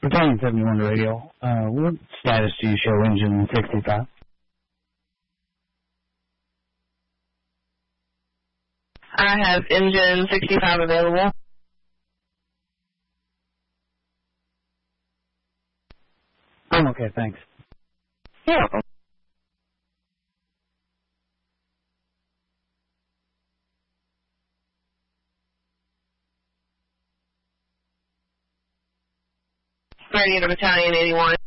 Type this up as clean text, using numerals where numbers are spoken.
Battalion 71 radio. What status do you show engine 65? I have engine 65 available. I'm okay, thanks. You're welcome. Radio to Battalion 81.